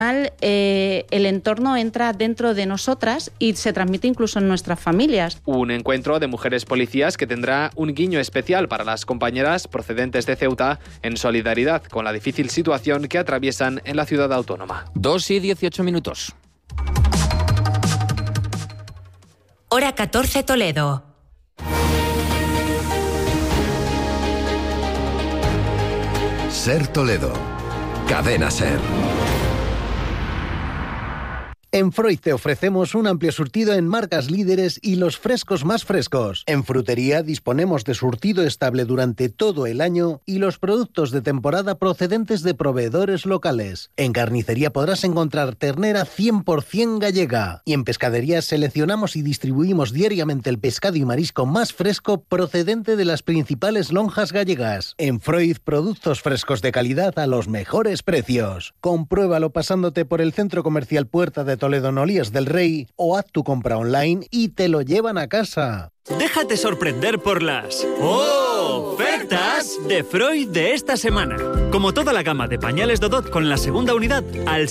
El entorno entra dentro de nosotras y se transmite incluso en nuestras familias. Un encuentro de mujeres policías que tendrá un guiño especial para las compañeras procedentes de Ceuta en solidaridad con la difícil situación que atraviesan en la ciudad autónoma. 2:18. Hora 14 Toledo. Ser Toledo. Cadena Ser. En Freud te ofrecemos un amplio surtido en marcas líderes y los frescos más frescos. En frutería disponemos de surtido estable durante todo el año y los productos de temporada procedentes de proveedores locales. En carnicería podrás encontrar ternera 100% gallega. Y en pescadería seleccionamos y distribuimos diariamente el pescado y marisco más fresco procedente de las principales lonjas gallegas. En Freud, productos frescos de calidad a los mejores precios. Compruébalo pasándote por el Centro Comercial Puerta de Toledo en Olías del Rey o haz tu compra online y te lo llevan a casa. Déjate sorprender por las ofertas de Freud de esta semana. Como toda la gama de pañales Dodot con la segunda unidad al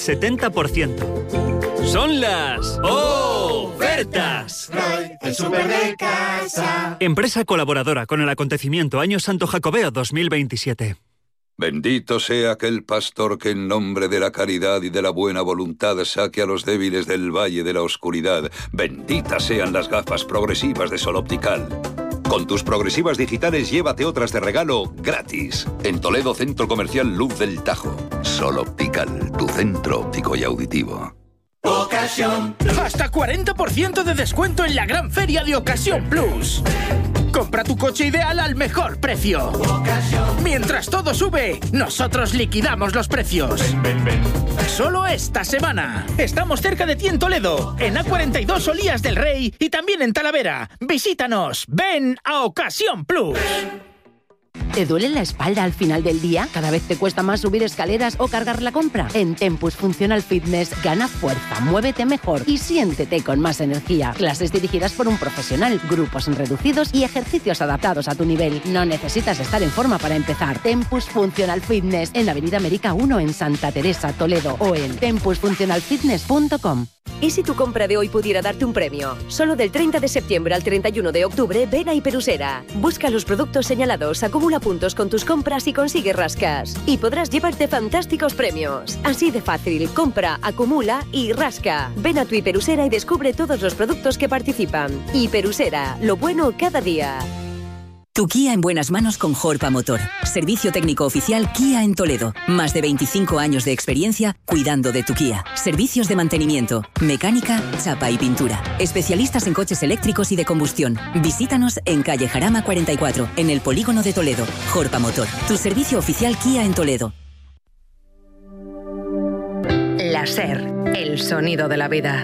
70%. Son las ofertas. Freud, el súper de casa. Empresa colaboradora con el acontecimiento Año Santo Jacobeo 2027. Bendito sea aquel pastor que en nombre de la caridad y de la buena voluntad saque a los débiles del valle de la oscuridad. Benditas sean las gafas progresivas de Sol Optical. Con tus progresivas digitales llévate otras de regalo gratis. En Toledo, Centro Comercial Luz del Tajo. Sol Optical, tu centro óptico y auditivo. Ocasión. Hasta 40% de descuento en la gran feria de Ocasión Plus. Compra tu coche ideal al mejor precio. Mientras todo sube, nosotros liquidamos los precios. Ven. Solo esta semana. Estamos cerca de ti en Toledo, en A42 Olías del Rey y también en Talavera. Visítanos. Ven a Ocasión Plus. ¿Te duele la espalda al final del día? ¿Cada vez te cuesta más subir escaleras o cargar la compra? En Tempus Functional Fitness gana fuerza, muévete mejor y siéntete con más energía. Clases dirigidas por un profesional, grupos reducidos y ejercicios adaptados a tu nivel. No necesitas estar en forma para empezar. Tempus Functional Fitness en Avenida América 1 en Santa Teresa, Toledo o en tempusfunctionalfitness.com. ¿Y si tu compra de hoy pudiera darte un premio? Solo del 30 de septiembre al 31 de octubre, ven a Hiperusera. Busca los productos señalados, acumula puntos con tus compras y consigue rascas. Y podrás llevarte fantásticos premios. Así de fácil, compra, acumula y rasca. Ven a tu Hiperusera y descubre todos los productos que participan. Hiperusera, lo bueno cada día. Tu Kia en buenas manos con Jorpa Motor. Servicio técnico oficial Kia en Toledo. Más de 25 años de experiencia cuidando de tu Kia. Servicios de mantenimiento, mecánica, chapa y pintura. Especialistas en coches eléctricos y de combustión. Visítanos en calle Jarama 44, en el polígono de Toledo. Jorpa Motor, tu servicio oficial Kia en Toledo. La SER, el sonido de la vida.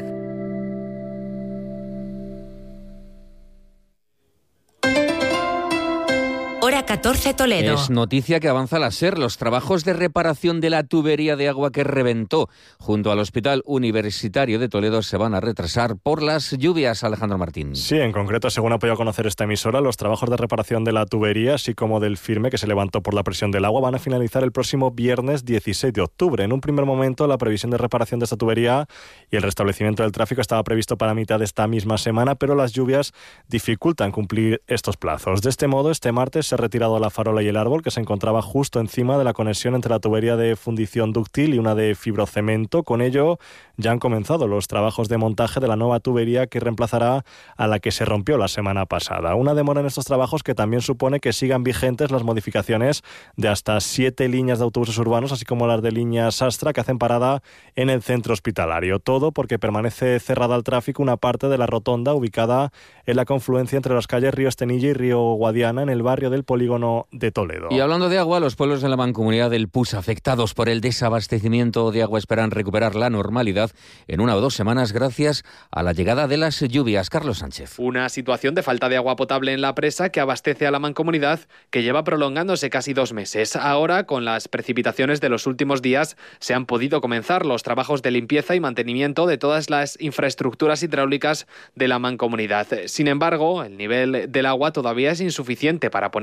Hora 14 Toledo. Es noticia que avanza la SER. Los trabajos de reparación de la tubería de agua que reventó junto al Hospital Universitario de Toledo se van a retrasar por las lluvias, Alejandro Martín. Sí, en concreto, según ha podido conocer esta emisora, los trabajos de reparación de la tubería, así como del firme que se levantó por la presión del agua, van a finalizar el próximo viernes 16 de octubre. En un primer momento, la previsión de reparación de esta tubería y el restablecimiento del tráfico estaba previsto para mitad de esta misma semana, pero las lluvias dificultan cumplir estos plazos. De este modo, este martes se ha retirado la farola y el árbol que se encontraba justo encima de la conexión entre la tubería de fundición dúctil y una de fibrocemento. Con ello ya han comenzado los trabajos de montaje de la nueva tubería que reemplazará a la que se rompió la semana pasada. Una demora en estos trabajos que también supone que sigan vigentes las modificaciones de hasta 7 líneas de autobuses urbanos, así como las de línea Sastra, que hacen parada en el centro hospitalario. Todo porque permanece cerrada al tráfico una parte de la rotonda ubicada en la confluencia entre las calles Río Estenilla y Río Guadiana en el barrio del polígono de Toledo. Y hablando de agua, los pueblos de la mancomunidad del Pus afectados por el desabastecimiento de agua esperan recuperar la normalidad en 1 o 2 semanas gracias a la llegada de las lluvias. Carlos Sánchez. Una situación de falta de agua potable en la presa que abastece a la mancomunidad que lleva prolongándose casi 2 meses. Ahora, con las precipitaciones de los últimos días, se han podido comenzar los trabajos de limpieza y mantenimiento de todas las infraestructuras hidráulicas de la mancomunidad. Sin embargo, el nivel del agua todavía es insuficiente para poner en marcha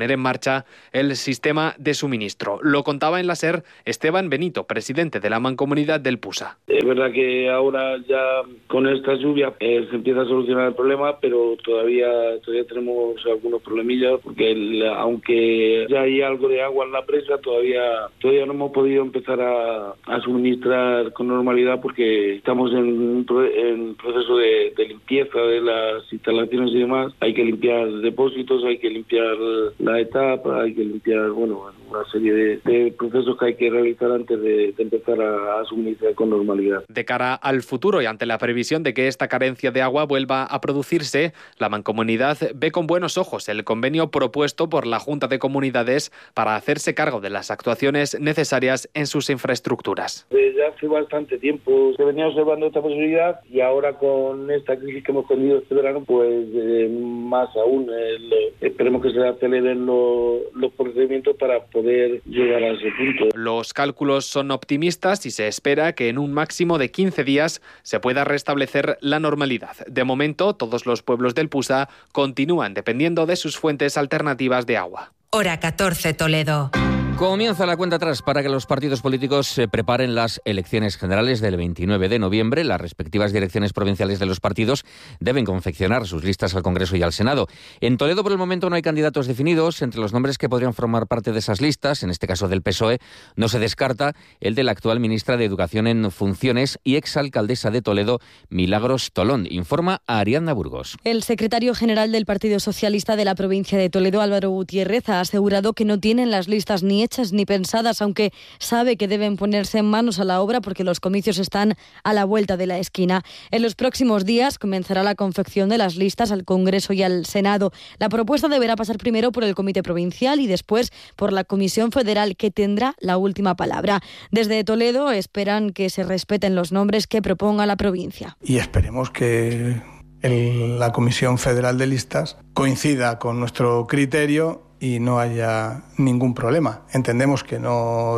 marcha el sistema de suministro. Lo contaba en la SER Esteban Benito, presidente de la Mancomunidad del Pusa. Es verdad que ahora ya con esta lluvia se empieza a solucionar el problema, pero todavía tenemos algunos problemillas, porque aunque ya hay algo de agua en la presa, todavía no hemos podido empezar a suministrar con normalidad, porque estamos en proceso de limpieza de las instalaciones y demás. Hay que limpiar depósitos, hay que limpiar la etapa, hay que limpiar una serie de procesos que hay que realizar antes de empezar a suministrar con normalidad. De cara al futuro y ante la previsión de que esta carencia de agua vuelva a producirse, la Mancomunidad ve con buenos ojos el convenio propuesto por la Junta de Comunidades para hacerse cargo de las actuaciones necesarias en sus infraestructuras. Desde hace bastante tiempo se venía observando esta posibilidad, y ahora con esta crisis que hemos tenido este verano, pues más aún. Esperemos que se aceleren los procedimientos para poder llegar a ese punto. Los cálculos son optimistas y se espera que en un máximo de 15 días se pueda restablecer la normalidad. De momento, todos los pueblos del Pusa continúan dependiendo de sus fuentes alternativas de agua. Hora 14, Toledo. Comienza la cuenta atrás para que los partidos políticos se preparen las elecciones generales del 29 de noviembre. Las respectivas direcciones provinciales de los partidos deben confeccionar sus listas al Congreso y al Senado. En Toledo, por el momento, no hay candidatos definidos. Entre los nombres que podrían formar parte de esas listas, en este caso del PSOE, no se descarta el de la actual ministra de Educación en funciones y exalcaldesa de Toledo, Milagros Tolón. Informa a Ariadna Burgos. El secretario general del Partido Socialista de la provincia de Toledo, Álvaro Gutiérrez, ha asegurado que no tienen las listas ni hechas ni pensadas, aunque sabe que deben ponerse en manos a la obra porque los comicios están a la vuelta de la esquina. En los próximos días comenzará la confección de las listas al Congreso y al Senado. La propuesta deberá pasar primero por el Comité Provincial y después por la Comisión Federal, que tendrá la última palabra. Desde Toledo esperan que se respeten los nombres que proponga la provincia. Y esperemos que la Comisión Federal de Listas coincida con nuestro criterio y no haya ningún problema. Entendemos que no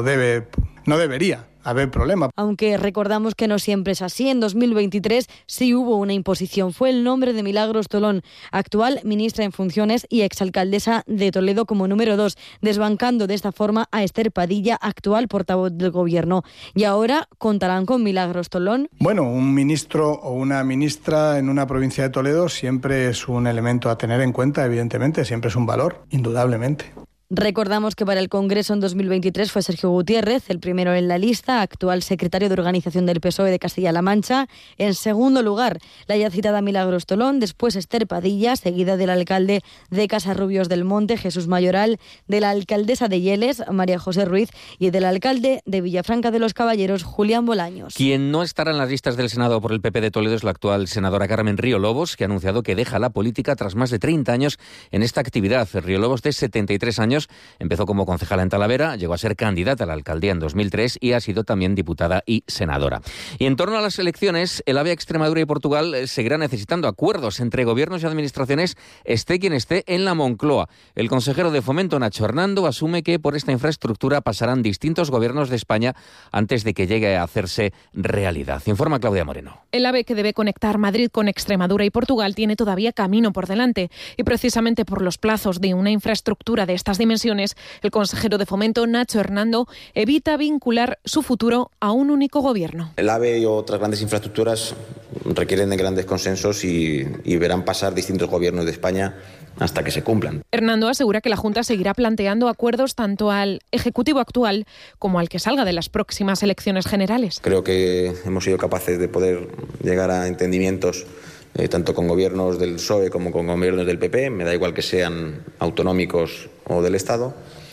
debería haber problema. Aunque recordamos que no siempre es así, en 2023 sí hubo una imposición. Fue el nombre de Milagros Tolón, actual ministra en funciones y exalcaldesa de Toledo, como número 2, desbancando de esta forma a Esther Padilla, actual portavoz del Gobierno. Y ahora contarán con Milagros Tolón. Bueno, un ministro o una ministra en una provincia de Toledo siempre es un elemento a tener en cuenta, evidentemente, siempre es un valor, indudablemente. Recordamos que para el Congreso en 2023 fue Sergio Gutiérrez el primero en la lista, actual secretario de organización del PSOE de Castilla-La Mancha. En segundo lugar, la ya citada Milagros Tolón, después Esther Padilla, seguida del alcalde de Casarrubios del Monte, Jesús Mayoral, de la alcaldesa de Yeles, María José Ruiz, y del alcalde de Villafranca de los Caballeros, Julián Bolaños. Quien no estará en las listas del Senado por el PP de Toledo es la actual senadora Carmen Río Lobos, que ha anunciado que deja la política tras más de 30 años en esta actividad. Río Lobos, de 73 años, empezó como concejala en Talavera, llegó a ser candidata a la alcaldía en 2003 y ha sido también diputada y senadora. Y en torno a las elecciones, el AVE, Extremadura y Portugal seguirá necesitando acuerdos entre gobiernos y administraciones, esté quien esté en la Moncloa. El consejero de Fomento, Nacho Hernando, asume que por esta infraestructura pasarán distintos gobiernos de España antes de que llegue a hacerse realidad. Informa Claudia Moreno. El AVE, que debe conectar Madrid con Extremadura y Portugal, tiene todavía camino por delante y precisamente por los plazos de una infraestructura de estas dimensiones, el consejero de Fomento, Nacho Hernando, evita vincular su futuro a un único gobierno. El AVE y otras grandes infraestructuras requieren de grandes consensos y verán pasar distintos gobiernos de España hasta que se cumplan. Hernando asegura que la Junta seguirá planteando acuerdos tanto al Ejecutivo actual como al que salga de las próximas elecciones generales. Creo que hemos sido capaces de poder llegar a entendimientos tanto con gobiernos del PSOE como con gobiernos del PP, me da igual que sean autonómicos o del Estado,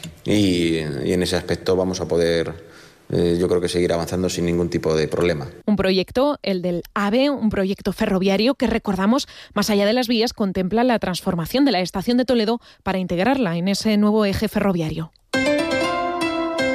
y en ese aspecto vamos a poder, yo creo que seguir avanzando sin ningún tipo de problema. Un proyecto, el del AVE, un proyecto ferroviario que, recordamos, más allá de las vías, contempla la transformación de la estación de Toledo para integrarla en ese nuevo eje ferroviario.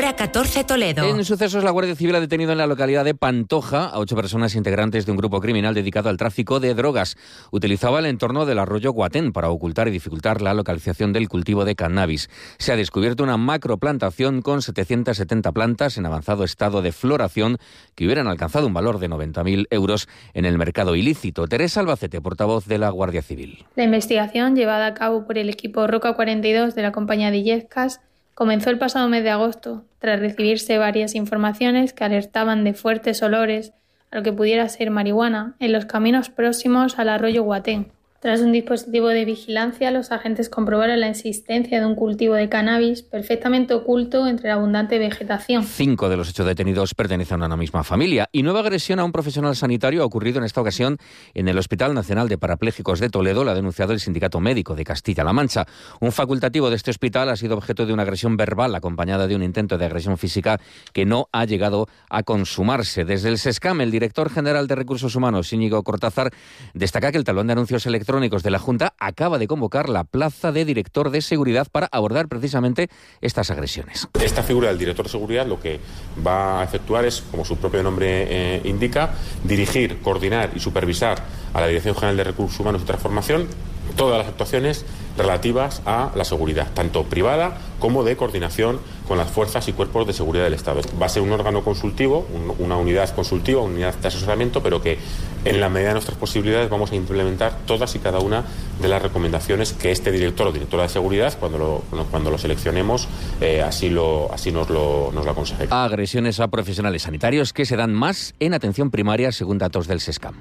Hora 14 Toledo. En sucesos, la Guardia Civil ha detenido en la localidad de Pantoja a 8 personas integrantes de un grupo criminal dedicado al tráfico de drogas. Utilizaba el entorno del arroyo Guatén para ocultar y dificultar la localización del cultivo de cannabis. Se ha descubierto una macroplantación con 770 plantas en avanzado estado de floración que hubieran alcanzado un valor de 90.000 euros en el mercado ilícito. Teresa Albacete, portavoz de la Guardia Civil. La investigación, llevada a cabo por el equipo Roca 42 de la compañía de Illescas, comenzó el pasado mes de agosto, tras recibirse varias informaciones que alertaban de fuertes olores a lo que pudiera ser marihuana en los caminos próximos al arroyo Guatén. Tras un dispositivo de vigilancia, los agentes comprobaron la existencia de un cultivo de cannabis perfectamente oculto entre la abundante vegetación. 5 de los 8 detenidos pertenecen a una misma familia. Y nueva agresión a un profesional sanitario ha ocurrido en esta ocasión en el Hospital Nacional de Parapléjicos de Toledo. Lo ha denunciado el Sindicato Médico de Castilla-La Mancha. Un facultativo de este hospital ha sido objeto de una agresión verbal acompañada de un intento de agresión física que no ha llegado a consumarse. Desde el SESCAM, el director general de Recursos Humanos, Íñigo Cortázar, destaca que el talón de anuncios electrónicos de la Junta acaba de convocar la plaza de director de seguridad para abordar precisamente estas agresiones. Esta figura del director de seguridad lo que va a efectuar es, como su propio nombre indica, dirigir, coordinar y supervisar a la Dirección General de Recursos Humanos y Transformación todas las actuaciones relativas a la seguridad, tanto privada como de coordinación con las fuerzas y cuerpos de seguridad del Estado. Va a ser un órgano consultivo, una unidad consultiva, una unidad de asesoramiento, pero que en la medida de nuestras posibilidades vamos a implementar todas y cada una de las recomendaciones que este director o directora de seguridad, cuando lo seleccionemos, así nos lo aconseje. Agresiones a profesionales sanitarios que se dan más en atención primaria, según datos del SESCAM.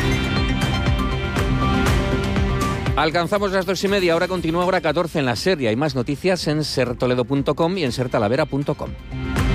Alcanzamos las 2:30, ahora continúa Hora 14 en la SER y hay más noticias en sertoledo.com y en sertalavera.com.